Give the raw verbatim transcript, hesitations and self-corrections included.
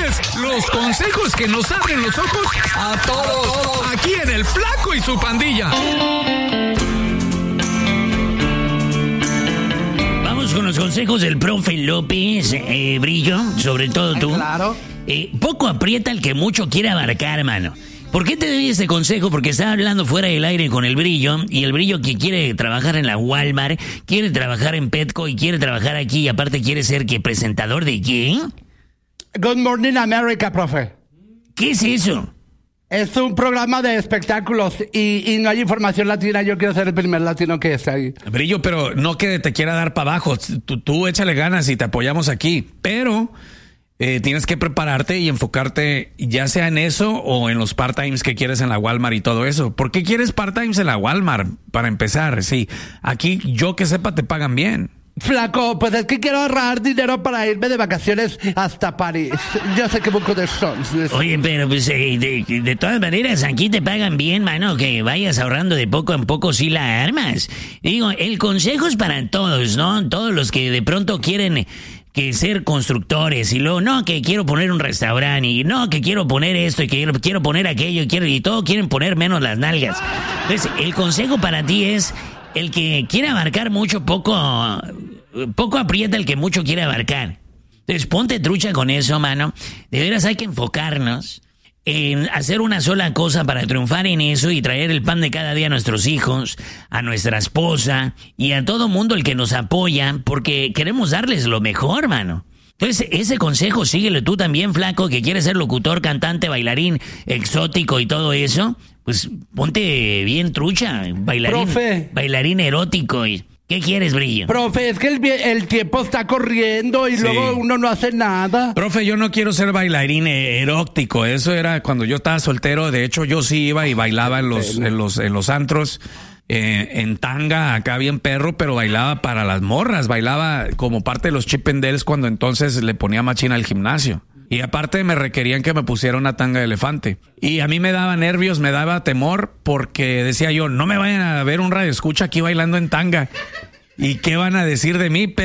ustedes los consejos que nos abren los ojos a todos, aquí en El Flaco y su Pandilla. Vamos con los consejos del profe López, eh, Brillo, sobre todo tú. Ay, claro. Eh, poco aprieta el que mucho quiere abarcar, hermano. ¿Por qué te doy ese consejo? Porque estaba hablando fuera del aire con el Brillo, y el Brillo que quiere trabajar en la Walmart, quiere trabajar en Petco y quiere trabajar aquí, y aparte quiere ser que presentador de qué? Good Morning America, profe. ¿Qué es eso? Es un programa de espectáculos y, y no hay información latina. Yo quiero ser el primer latino que esté ahí. Brillo, pero no que te quiera dar para abajo. Tú, tú échale ganas y te apoyamos aquí. Pero eh, tienes que prepararte y enfocarte ya sea en eso o en los part-times que quieres en la Walmart y todo eso. ¿Por qué quieres part-times en la Walmart? Para empezar, sí. Aquí, yo que sepa, te pagan bien. Flaco, pues es que quiero ahorrar dinero para irme de vacaciones hasta París. Yo sé que mucho de sons. Oye, pero pues eh, de, de todas maneras aquí te pagan bien, mano, que vayas ahorrando de poco en poco si la armas. Digo, el consejo es para todos, ¿no? Todos los que de pronto quieren que ser constructores y luego, no, que quiero poner un restaurante y no, que quiero poner esto y que quiero, quiero poner aquello y, quiero, y todo quieren poner menos las nalgas. Entonces, el consejo para ti es el que quiere abarcar mucho, poco, poco aprieta el que mucho quiere abarcar. Entonces, ponte trucha con eso, mano. De veras hay que enfocarnos en hacer una sola cosa para triunfar en eso y traer el pan de cada día a nuestros hijos, a nuestra esposa y a todo mundo el que nos apoya, porque queremos darles lo mejor, mano. Entonces, ese consejo síguelo tú también, Flaco, que quieres ser locutor, cantante, bailarín, exótico y todo eso. Pues ponte bien trucha, bailarín, Profe. bailarín erótico. Y, ¿qué quieres, Brillo? Profe, es que el, el tiempo está corriendo y Sí. luego uno no hace nada. Profe, yo no quiero ser bailarín erótico. Eso era cuando yo estaba soltero. De hecho, yo sí iba y bailaba en los, en los, en los antros. Eh, en tanga, acá bien perro, pero bailaba para las morras, bailaba como parte de los Chip 'n Dales cuando entonces le ponía machina al gimnasio. Y aparte me requerían que me pusiera una tanga de elefante. Y a mí me daba nervios, me daba temor, porque decía yo, no me vayan a ver un radioescucha aquí bailando en tanga. ¿Y qué van a decir de mí?